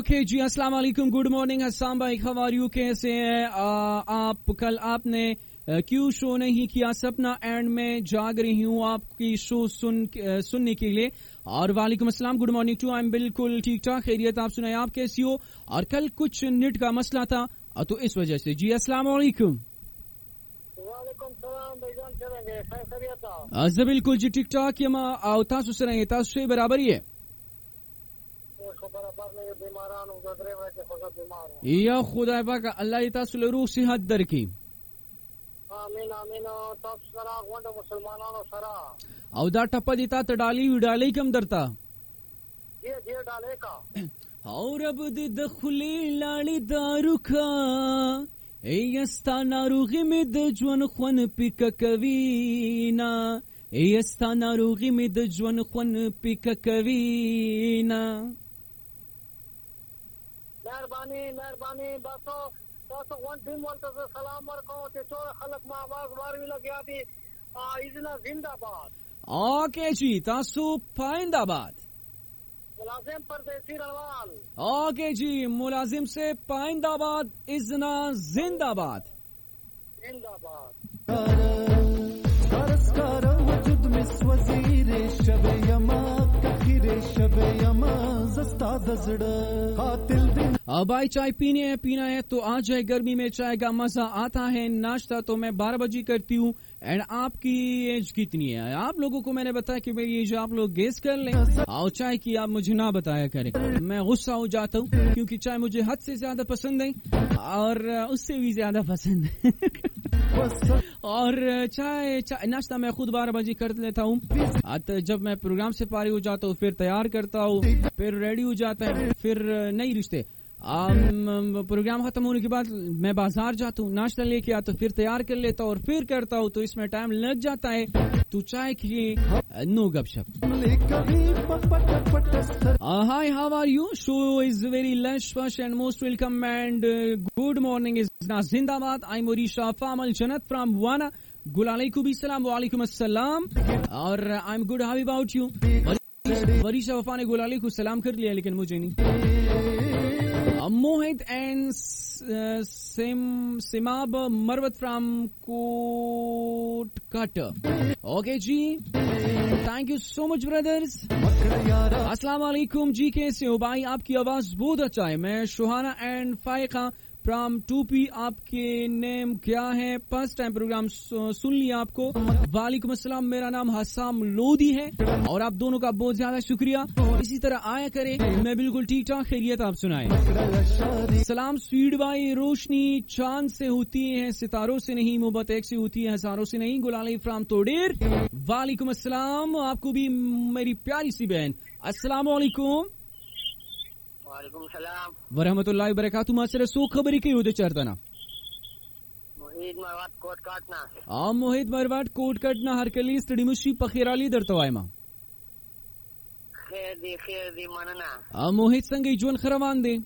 ओके जी, अस्सलाम वालेकुम, good morning Hasan भाई, हाउ आर यू, कैसे हैं आप? कल आपने क्यों शो नहीं किया? सपना एंड में जाग रही हूँ आपकी शो सुनने के लिए। और वालेकुम अस्सलाम, good morning to, I am बिल्कुल ठीक ठाक, खैरियत, आप सुनाए, आप कैसी हो? और कल कुछ नेट का मसला था तो इस वजह से। जी अस्सलाम वालेकुम। वालेकुम सलाम भाईजान, चलेंगे खैरियत बिल्कुल जी ठीक ठाक, यमा तासु सुनाए, तासु बराबर ही है या खुदा पाक अल्लाह तासु रूह सेहत दर की। आमीन आमीन। तासु सरा गोंड मुसलमानों सरा औ दा टप्पा दिता त डाली कम दरता जी डाले का और अब द खुली लाली दारुखा ए यस्ता नारुगी में द जवन ख्वन पिक कवीना, ए यस्ता नारुगी में द जवन ख्वन पिक कवीना। मेहरबानी बासो तासु वन टीम वाले से सलाम वर्को ते चोर खलक में आवाज मारवी लगी थी इजना जिंदाबाद। ओके जी, तासु पाइंदाबाद मुलाजिम परदेसी रवाल। ओके जी, मुलाजिम से पाइंदाबाद, इजना जिंदाबाद जिंदाबाद। भाई चाय पीना है तो आ जाए, गर्मी में चाय का मजा आता है। नाश्ता तो मैं 12 बजे करती हूँ। एंड आपकी एज कितनी है? आप लोगों को मैंने बताया कि मेरी एज आप लोग गेस कर लें, और चाय की आप मुझे ना बताया करें, मैं गुस्सा हो जाता हूँ, क्योंकि चाय मुझे हद से ज्यादा पसंद है और उससे भी ज्यादा पसंद है और चाय नाश्ता मैं खुद 12 बजे कर लेता हूँ। जब मैं प्रोग्राम से फारिग हो जाता हूँ फिर तैयार करता हूँ, फिर रेडी हो जाता है, फिर नई रिश्ते प्रोग्राम खत्म होने के बाद मैं बाजार जाता हूँ, नाश्ता लेके आता हूँ, फिर तैयार कर लेता हूँ और फिर करता हूँ, तो इसमें टाइम लग जाता है। तो चाय के लिए नो गपशप। हाय, how are you? Show is very lush fuss and most welcome and good morning is जिंदाबाद। आई एम ओरिशा फामल जन्नत फ्रॉम वाना। गुलालेकुम सलाम, वालेकुम अस्सलाम। और I am good, how about you? Varisha वफा ने गुलालेकुम सलाम कर लिया, लेकिन मुझे नहीं। मोहित एंड सिमाब मरवत फ्रॉम कोटकट। ओके जी, thank you so much brothers. अस्सलाम वालेकुम जी, कैसे हो भाई? आपकी आवाज बहुत अच्छा है। मैं शुहाना एंड फायका फ्रॉम टूपी। आपके नेम क्या है? फर्स्ट टाइम प्रोग्राम सुन लिया आपको। वालेकुम अस्सलाम, मेरा नाम हसाम लोधी है और आप दोनों का बहुत ज्यादा शुक्रिया। इसी तरह आया करे, मैं बिल्कुल ठीक ठाक, खैरियत, आप सुनाए। सलाम स्वीड भाई, रोशनी चांद से होती है सितारों से नहीं, मोहब्बत एक से होती है हजारों से नहीं। गुलाली फ्राम तोडेर। वालेकुम अस्सलाम, आपको भी मेरी प्यारी सी बहन अस्सलाम वालेकुम। वालेकुम सलाम वरहमतुल्लाहि वबरकातुहू। मासरे सो खबरी के उदे चरतना मोहित मरवाट कोट काटना मोहित मरवाट कोट काटना हर कली स्टडी मुशी पखीराली दरतवायमा खैर दी मनना मोहित संगे जोन खरवान दे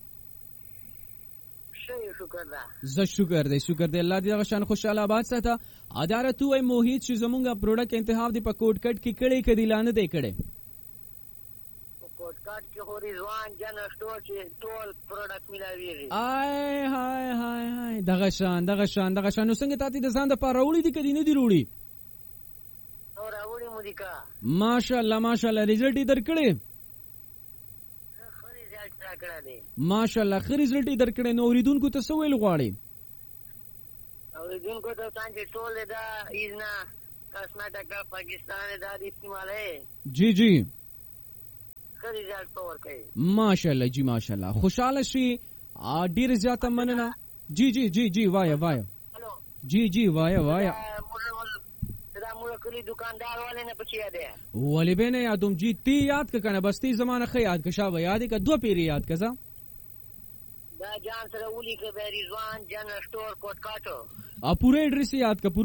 शुक्र दे अल्लाह दी शान खुशहाल आबाद सा था आदारा तू ए मोहित शी जमुंगा प्रोडक्ट इंतहाब दी पकोट कट की कड़े कदी लाने दे कड़े कोटकाट के हो रिजवान जन स्टोर के टोल प्रोडक्ट मिलावी रे आय हाय हाय हाय दगशान उसंगे ताती दसान द पाराउली दी कदी ने दी रूड़ी और आवड़ी मुदिका माशाल्लाह रिजल्ट इधर कड़े माशाल्लाह खरी रिजल्ट इधर कड़े नो रिदुन को तसवेल गवाड़े और रिदुन को तो तांजे टोल दा इजना कर्नाटक पाकिस्तान दा इस्तेमाल है जी माशाल्लाह जी माशाल्लाह खुशहाल श्री डीर जाता मनना जी वाया जी वाया दुकानदार वाले ने बचिया दे वाले बेने याद तुम जी ती याद का कना बस्ती जमाना ख याद का शाबा याद का दो पेरी याद का सा दा जान सर उली के रिजवान जन स्टोर कोटकाटो पूरे एड्रेस याद का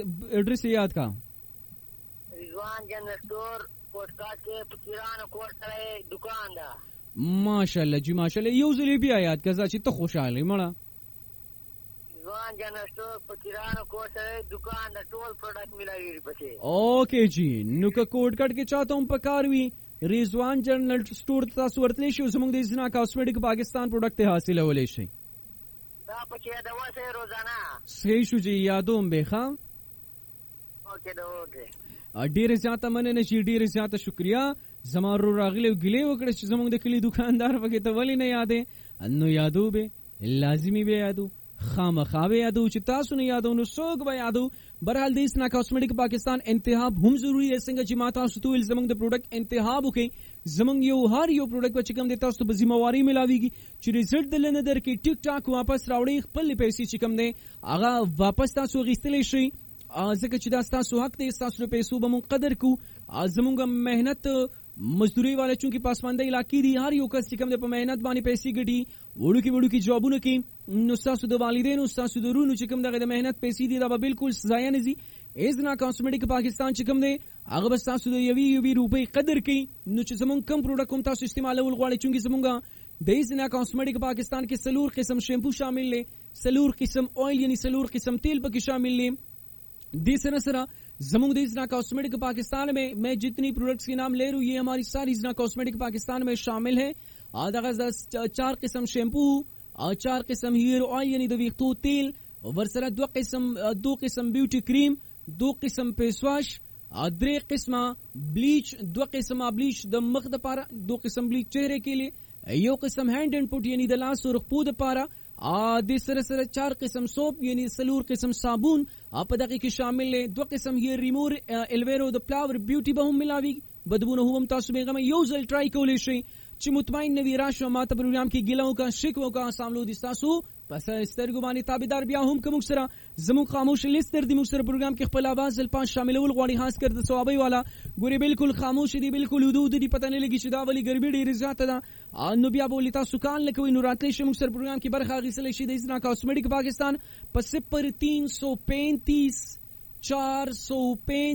रिजवान जन स्टोर कोटकाट के किराना कोट करे दुकान दा माशाल्लाह जी माशाल्लाह ये उजली भी आयात कजा चित्त खुशहाल है मड़ा रिजवान जन स्टोर किराना कोट करे दुकान दा टोल प्रोडक्ट मिलावी पछे ओके जी नुका कोटकाट के चाहता हूं पकारवी رضوان جنرل سٹور تاسو ورتلی شو زموږ د زنا کاسمیټک پاکستان پروډکټ حاصلولې شي دا پکې دا واسه روزانه صحیح شو جی یادوم به ښا اوکې دا اوکې ډیر زیاته مننه چې ډیر زیاته شکریا زمارو راغلی ګلې وکړه چې زموږ د کلی دکاندار پکې ته ولې نه یادې نو یادو به لازمی به یادو خامخا به یادو چې تاسو نه یادو نو څوک به یادو برحال د اسنا کاسمیټک پاکستان انتخاب هم ضروری دی څنګه چې ما تاسو ته ویل زموږ د پروډکټ انتخاب وکړي زموږ یو هر یو پروډکټ چې کوم دی تاسو ته به ذمہواری ملاويږي چې رزلټ دلنه درکې ټیک ټاک واپس راوړي خپل پیسې چې کوم دی هغه واپس تاسو غیستلی شي ځکه چې دا تاسو حق دی تاسو پیسو به مون قدر کو زموږ مهنت مزدوری والے چونکی پاسمانده علاقې دي هر یو کس چې کوم د په مهنت باندې پیسې ګټي وړو کې جوابونه کوي نو تاسو د والدینو تاسو د رونو چې کوم دغه د مهنت پیسې دي دا به بالکل ضایع نه زی ازنا کاسمیټک پاکستان چې کوم دی هغه بس تاسو د یوي روپۍ قدر کوي نو چې زمون کم پروډکټ کوم تاسو استعمالول غواړئ چونکی زمونږ د ازنا کاسمیټک پاکستان کې سلور قسم شیمپو شامل لې سلور قسم آئل یعنی سلور قسم تیل پکې شامل لې دی سره زمونږ د ازنا کاسمیٹک پاکستان میں جتنی پروڈکٹس کے نام لے رہا ہوں یہ ہماری ساری ازنا کاسمیٹک پاکستان میں شامل ہے 4 قسم شیمپو 4 قسم ہیئر آئل یعنی د ویختو تیل ورسره 2 قسم بیوٹی کریم 2 قسم فیس واش 3 قسم بلیچ 2 قسم بلیچ د مخ د پاره 2 قسم بلیچ چہرے کے لیے یو قسم ہینڈ اینڈ پٹ یعنی د لاس او خپو د پاره د سره 4 قسم سوپ یعنی سلور قسم صابون په دغه کې شامل دي 2 قسم هیر ریمور الویرو د فلاور بیوټي به هم ملاوي بدبونه هم تاسو به غو یو ځل ټرای کولای شئ چې مطمئن نوی راشو ماته پروګرام کې ګیلو کا شکو کا ساملو دي تاسو پس سترګو باندې تابعدار بیا هم کوم سره زمو خاموش لیستر دی مو سره پروګرام کې خپل आवाज ل 5 شاملول غواړي خاص کر د ثوابي والا ګوري بالکل خاموش دي بالکل حدود دي پته نه لګي چې دا ولی ګربي ډیر زیاته ده نو بیا بولی تاسو کال لکوي نو راتلی شي مو سره پروګرام کې برخه غیسل شي د اسنا کاسمیټک پاکستان په 0335 405